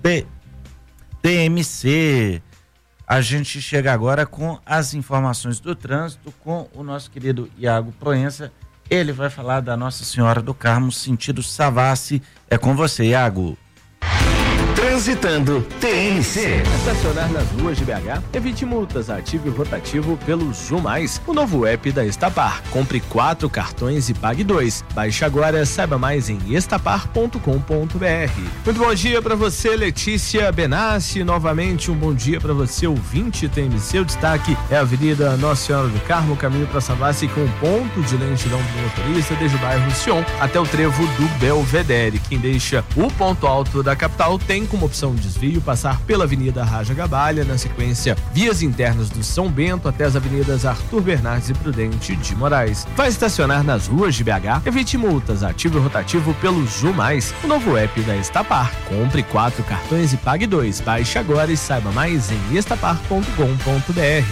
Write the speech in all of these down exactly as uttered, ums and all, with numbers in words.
T M C. A gente chega agora com as informações do trânsito com o nosso querido Iago Proença. Ele vai falar da Nossa Senhora do Carmo, sentido Savassi. É com você, Iago. Transitando T M C. Estacionar nas ruas de B H, evite multas, ative o rotativo pelo Zoom Mais, o novo app da Estapar. Compre quatro cartões e pague dois. Baixe agora, saiba mais em estapar ponto com ponto b r. Muito bom dia para você, Letícia Benassi. Novamente um bom dia para você, ouvinte T M C. O destaque é a Avenida Nossa Senhora do Carmo, caminho para Savassi, com ponto de lentidão do motorista desde o bairro Sion até o trevo do Belvedere. Quem deixa o ponto alto da capital tem como opção de desvio passar pela Avenida Raja Gabalha, na sequência vias internas do São Bento até as avenidas Arthur Bernardes e Prudente de Moraes. Vai estacionar nas ruas de B H? Evite multas, ative o rotativo pelo Zoom Mais, o novo app da Estapar. Compre quatro cartões e pague dois. Baixe agora e saiba mais em estapar ponto com ponto b r.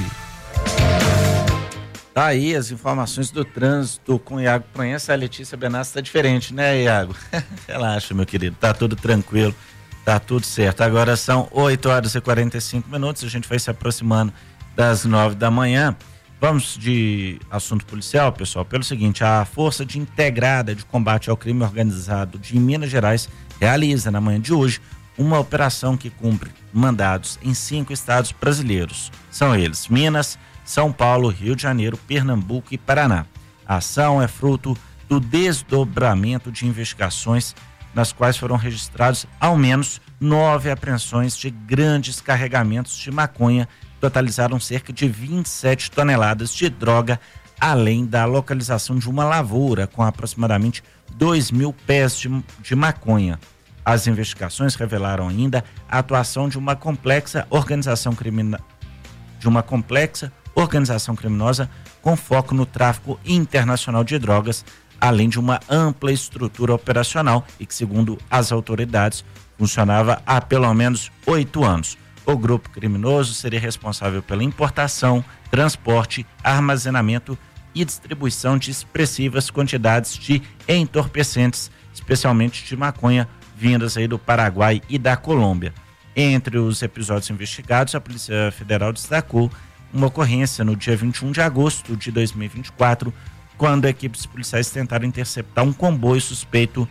Tá aí as informações do trânsito com o Iago Proença. A Letícia Benassi tá diferente, né, Iago? Relaxa, meu querido, tá tudo tranquilo. Tá tudo certo. Agora são oito horas e quarenta e cinco minutos. A gente vai se aproximando das nove da manhã. Vamos de assunto policial, pessoal, pelo seguinte: a Força de Integrada de Combate ao Crime Organizado de Minas Gerais realiza na manhã de hoje uma operação que cumpre mandados em cinco estados brasileiros. São eles: Minas, São Paulo, Rio de Janeiro, Pernambuco e Paraná. A ação é fruto do desdobramento de investigações nas quais foram registrados ao menos nove apreensões de grandes carregamentos de maconha, que totalizaram cerca de vinte e sete toneladas de droga, além da localização de uma lavoura com aproximadamente dois mil pés de, de maconha. As investigações revelaram ainda a atuação de uma complexa organização crimina, de uma complexa organização criminosa com foco no tráfico internacional de drogas, além de uma ampla estrutura operacional e que, segundo as autoridades, funcionava há pelo menos oito anos. O grupo criminoso seria responsável pela importação, transporte, armazenamento e distribuição de expressivas quantidades de entorpecentes, especialmente de maconha, vindas aí do Paraguai e da Colômbia. Entre os episódios investigados, a Polícia Federal destacou uma ocorrência no dia vinte e um de agosto de dois mil e vinte e quatro, quando equipes policiais tentaram interceptar um comboio suspeito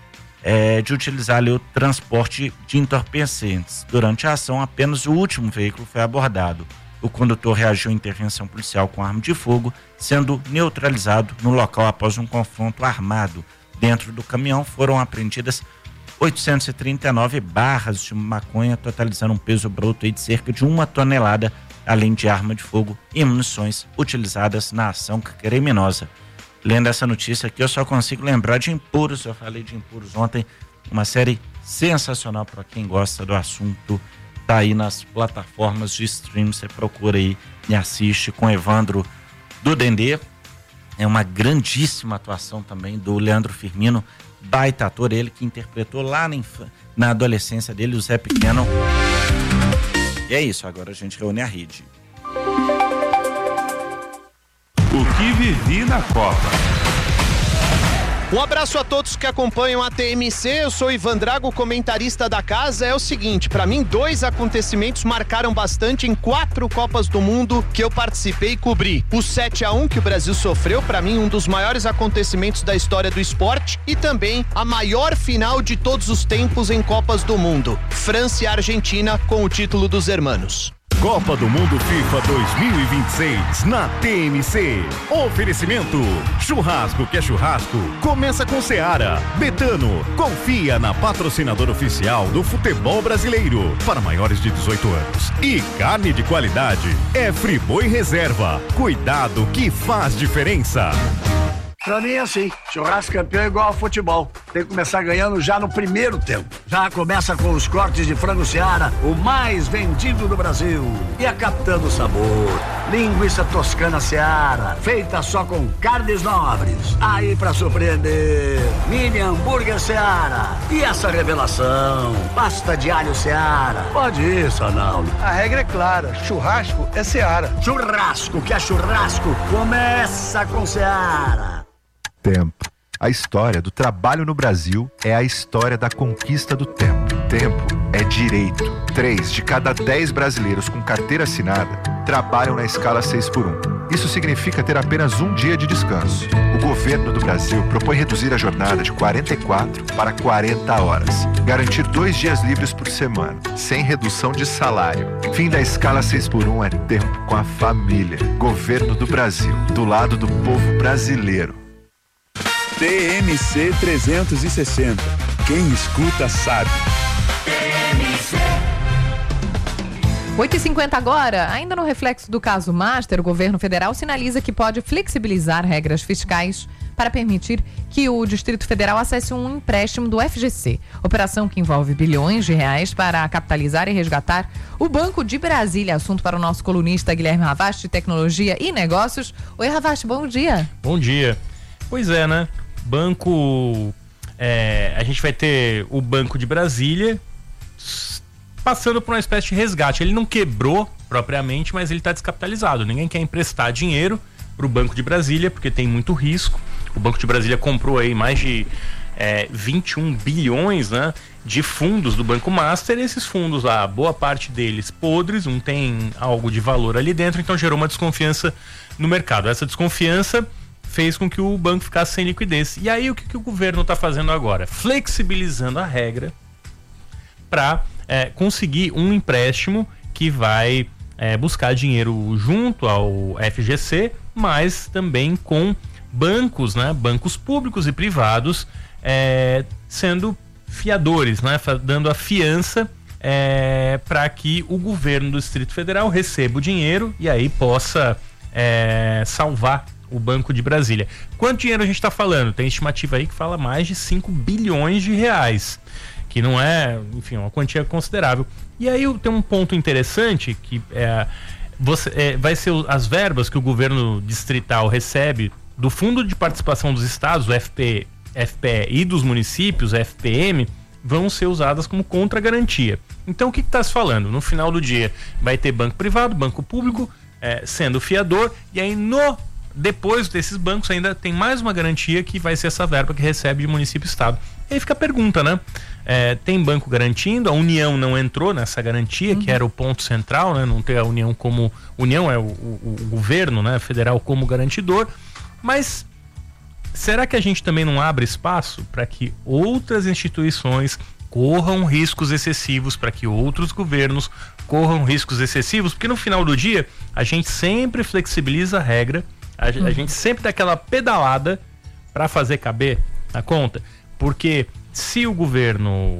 é, de utilizar ali o transporte de entorpecentes. Durante a ação, apenas o último veículo foi abordado. O condutor reagiu à intervenção policial com arma de fogo, sendo neutralizado no local após um confronto armado. Dentro do caminhão foram apreendidas oitocentas e trinta e nove barras de maconha, totalizando um peso bruto aí de cerca de uma tonelada, além de arma de fogo e munições utilizadas na ação criminosa. Lendo essa notícia aqui, eu só consigo lembrar de Impuros. Eu falei de Impuros ontem, uma série sensacional para quem gosta do assunto. Tá aí nas plataformas de stream, você procura aí e assiste, com Evandro do Dendê. É uma grandíssima atuação também do Leandro Firmino, baita ator, ele que interpretou lá na, inf... na adolescência dele o Zé Pequeno. E é isso, agora a gente reúne a rede. O que vivi na Copa. Um abraço a todos que acompanham a T M C, eu sou Ivan Drago, comentarista da casa. É o seguinte, para mim dois acontecimentos marcaram bastante em quatro Copas do Mundo que eu participei e cobri. O sete a um que o Brasil sofreu, para mim um dos maiores acontecimentos da história do esporte, e também a maior final de todos os tempos em Copas do Mundo, França e Argentina com o título dos hermanos. Copa do Mundo FIFA dois mil e vinte e seis na T M C. Oferecimento: churrasco que é churrasco, começa com Seara. Betano, confia na patrocinadora oficial do futebol brasileiro para maiores de dezoito anos. E carne de qualidade é Friboi Reserva. Cuidado que faz diferença. Pra mim é assim, churrasco campeão é igual ao futebol, tem que começar ganhando já no primeiro tempo. Já começa com os cortes de frango Seara, o mais vendido do Brasil. E a Capitã do Sabor, linguiça toscana Seara, feita só com carnes nobres. Aí pra surpreender, mini hambúrguer Seara. E essa revelação, pasta de alho Seara. Pode ir, Sanaldo. A regra é clara, churrasco é Seara. Churrasco que é churrasco, começa com Seara. Tempo. A história do trabalho no Brasil é a história da conquista do tempo. tempo é direito. Três de cada dez brasileiros com carteira assinada trabalham na escala seis por um. Isso significa ter apenas um dia de descanso. O governo do Brasil propõe reduzir a jornada de quarenta e quatro para quarenta horas. Garantir dois dias livres por semana, sem redução de salário. Fim da escala seis por um é tempo com a família. Governo do Brasil, do lado do povo brasileiro. T M C trezentos e sessenta. Quem escuta sabe. oito e cinquenta agora, ainda no reflexo do caso Master, o governo federal sinaliza que pode flexibilizar regras fiscais para permitir que o Distrito Federal acesse um empréstimo do F G C. Operação que envolve bilhões de reais para capitalizar e resgatar o Banco de Brasília. Assunto para o nosso colunista Guilherme Ravast, de Tecnologia e Negócios. Oi, Ravast, bom dia. Bom dia. Pois é, né? Banco... É, a gente vai ter o Banco de Brasília passando por uma espécie de resgate. Ele não quebrou propriamente, mas ele está descapitalizado. Ninguém quer emprestar dinheiro para o Banco de Brasília, porque tem muito risco. O Banco de Brasília comprou aí mais de é, vinte e um bilhões, né, de fundos do Banco Master. E esses fundos lá, boa parte deles podres, não tem algo de valor ali dentro, então gerou uma desconfiança no mercado. Essa desconfiança fez com que o banco ficasse sem liquidez. E aí o que, que o governo está fazendo agora? Flexibilizando a regra para É, conseguir um empréstimo que vai é, buscar dinheiro junto ao F G C, mas também com bancos, né, bancos públicos e privados é, sendo fiadores, né, dando a fiança é, para que o governo do Distrito Federal receba o dinheiro e aí possa é, salvar o Banco de Brasília. Quanto dinheiro a gente está falando? Tem estimativa aí que fala mais de cinco bilhões de reais. Que não é, enfim, uma quantia considerável. E aí tem um ponto interessante que é, você, é, vai ser as verbas que o governo distrital recebe do Fundo de Participação dos Estados, o F P, F P E, e dos municípios, F P M, vão ser usadas como contra-garantia. Então o que está se falando? No final do dia vai ter banco privado, banco público é, sendo fiador, e aí no depois desses bancos ainda tem mais uma garantia que vai ser essa verba que recebe de município e estado. E aí fica a pergunta, né? É, tem banco garantindo, a União não entrou nessa garantia, uhum. que era o ponto central, né? Não ter a União como... União é o, o, o governo, né, federal como garantidor, mas será que a gente também não abre espaço para que outras instituições corram riscos excessivos, para que outros governos corram riscos excessivos? Porque no final do dia, a gente sempre flexibiliza a regra, a, uhum. a gente sempre dá aquela pedalada para fazer caber na conta, porque se o governo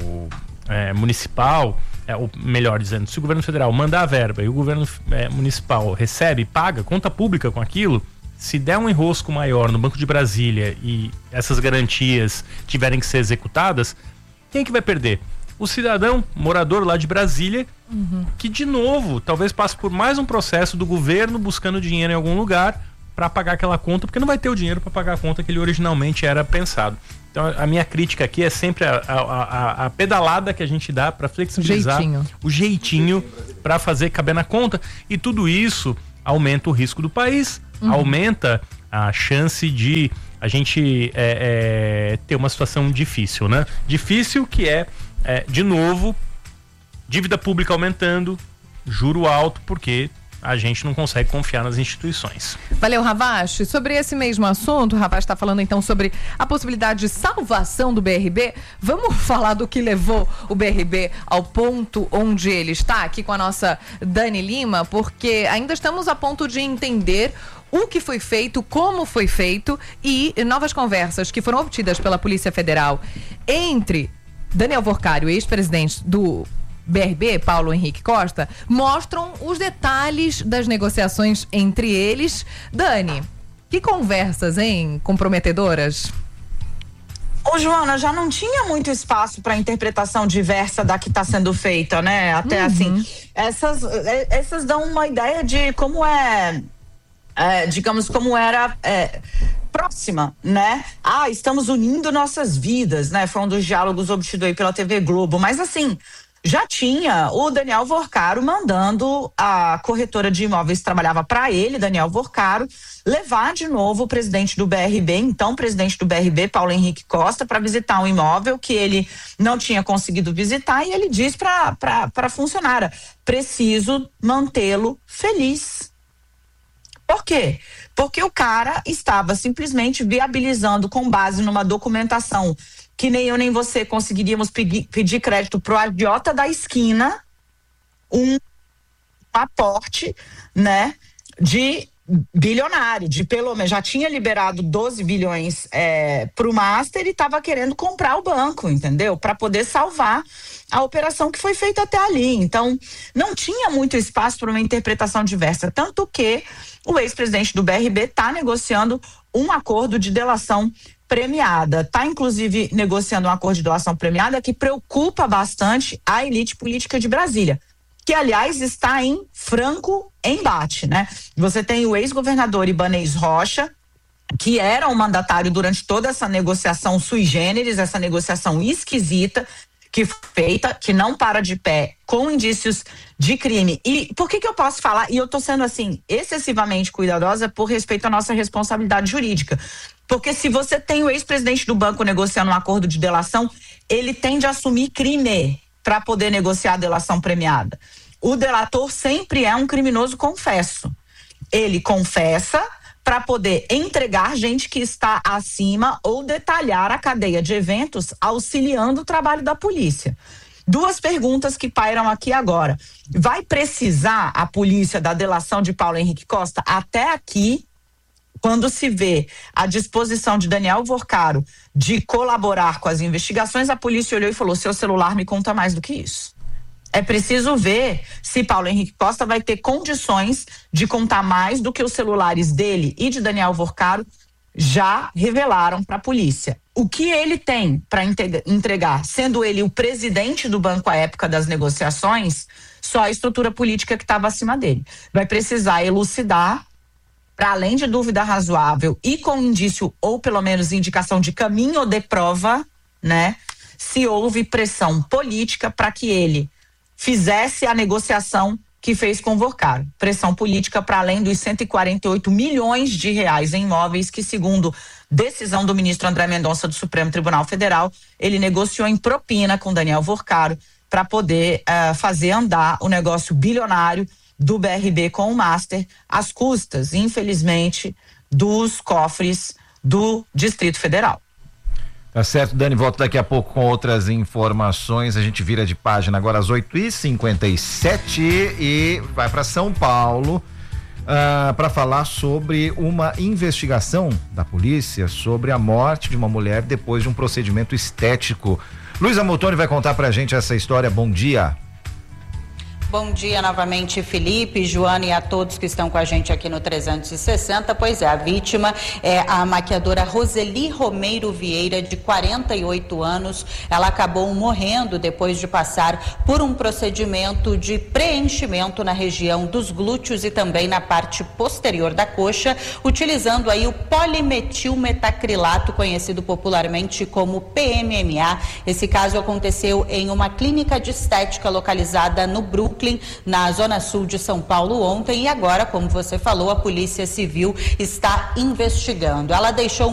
é, municipal, é, ou melhor dizendo, se o governo federal mandar a verba e o governo é, municipal recebe, paga, conta pública com aquilo, se der um enrosco maior no Banco de Brasília e essas garantias tiverem que ser executadas, quem que vai perder? O cidadão morador lá de Brasília, uhum. que de novo talvez passe por mais um processo do governo buscando dinheiro em algum lugar para pagar aquela conta, porque não vai ter o dinheiro para pagar a conta que ele originalmente era pensado. Então a minha crítica aqui é sempre a, a, a, a pedalada que a gente dá para flexibilizar jeitinho. o jeitinho para fazer caber na conta, e tudo isso aumenta o risco do país, uhum. aumenta a chance de a gente é, é, ter uma situação difícil, né? Difícil que é, é, de novo, dívida pública aumentando, juro alto, porque a gente não consegue confiar nas instituições. Valeu, Ravast. Sobre esse mesmo assunto, o Ravast está falando então sobre a possibilidade de salvação do B R B. Vamos falar do que levou o B R B ao ponto onde ele está, aqui com a nossa Dani Lima, porque ainda estamos a ponto de entender o que foi feito, como foi feito, e novas conversas que foram obtidas pela Polícia Federal entre Daniel Worcário, ex-presidente do B R B, Paulo Henrique Costa, mostram os detalhes das negociações entre eles. Dani, que conversas, hein? Comprometedoras? Ô, Joana, já não tinha muito espaço para interpretação diversa da que está sendo feita, né? Até uhum. assim, essas, essas dão uma ideia de como é, é digamos, como era... É, próxima, né? Ah, estamos unindo nossas vidas, né? Foi um dos diálogos obtidos aí pela T V Globo, mas assim, já tinha o Daniel Vorcaro mandando a corretora de imóveis que trabalhava para ele, Daniel Vorcaro, levar de novo o presidente do B R B, então presidente do B R B, Paulo Henrique Costa, para visitar um imóvel que ele não tinha conseguido visitar, e ele diz para a funcionária: preciso mantê-lo feliz. Por quê? Porque o cara estava simplesmente viabilizando, com base numa documentação que nem eu nem você conseguiríamos pedir, pedir crédito pro agiota da esquina, um aporte, né, de bilionário, de pelo menos, já tinha liberado doze bilhões é, pro Master e estava querendo comprar o banco, entendeu? Para poder salvar a operação que foi feita até ali. Então, não tinha muito espaço para uma interpretação diversa, tanto que o ex-presidente do B R B está negociando um acordo de delação premiada, está inclusive negociando um acordo de delação premiada que preocupa bastante a elite política de Brasília, que aliás está em franco embate, né? Você tem o ex-governador Ibanez Rocha, que era o mandatário durante toda essa negociação sui generis, essa negociação esquisita que foi feita, que não para de pé, com indícios de crime. E por que que eu posso falar? E eu tô sendo, assim, excessivamente cuidadosa por respeito à nossa responsabilidade jurídica. Porque se você tem o ex-presidente do banco negociando um acordo de delação, ele tende a assumir crime para poder negociar a delação premiada. O delator sempre é um criminoso confesso. Ele confessa para poder entregar gente que está acima ou detalhar a cadeia de eventos, auxiliando o trabalho da polícia. Duas perguntas que pairam aqui agora. Vai precisar a polícia da delação de Paulo Henrique Costa? Até aqui, quando se vê a disposição de Daniel Vorcaro de colaborar com as investigações, a polícia olhou e falou: seu celular me conta mais do que isso. É preciso ver se Paulo Henrique Costa vai ter condições de contar mais do que os celulares dele e de Daniel Vorcaro já revelaram para a polícia. O que ele tem para entregar, sendo ele o presidente do banco à época das negociações, só a estrutura política que estava acima dele. Vai precisar elucidar, para além de dúvida razoável e com indício ou pelo menos indicação de caminho ou de prova, né, se houve pressão política para que ele fizesse a negociação que fez com o Vorcaro. Pressão política para além dos cento e quarenta e oito milhões de reais em imóveis que, segundo decisão do ministro André Mendonça do Supremo Tribunal Federal, ele negociou em propina com Daniel Vorcaro para poder uh, fazer andar o negócio bilionário do B R B com o Master, às custas, infelizmente, dos cofres do Distrito Federal. Tá certo, Dani, volto daqui a pouco com outras informações. A gente vira de página agora às oito e cinquenta e sete e vai para São Paulo uh, para falar sobre uma investigação da polícia sobre a morte de uma mulher depois de um procedimento estético. Luísa Moltoni vai contar pra gente essa história. Bom dia. Bom dia novamente, Felipe, Joana e a todos que estão com a gente aqui no trezentos e sessenta. Pois é, a vítima é a maquiadora Roseli Romeiro Vieira, de quarenta e oito anos. Ela acabou morrendo depois de passar por um procedimento de preenchimento na região dos glúteos e também na parte posterior da coxa, utilizando aí o polimetilmetacrilato, conhecido popularmente como P M M A. Esse caso aconteceu em uma clínica de estética localizada no Brooklyn, na zona sul de São Paulo, ontem, e agora, como você falou, a Polícia Civil está investigando. Ela deixou